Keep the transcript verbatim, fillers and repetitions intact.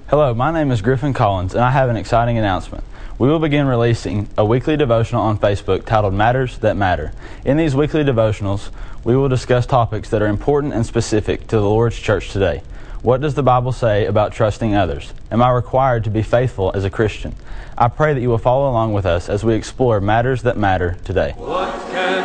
Hello, my name is Griffin Collins, and I have an exciting announcement. We will begin releasing a weekly devotional on Facebook titled Matters That Matter. In these weekly devotionals, we will discuss topics that are important and specific to the Lord's church today. What does the Bible say about trusting others? Am I required to be faithful as a Christian? I pray that you will follow along with us as we explore matters that matter today. What can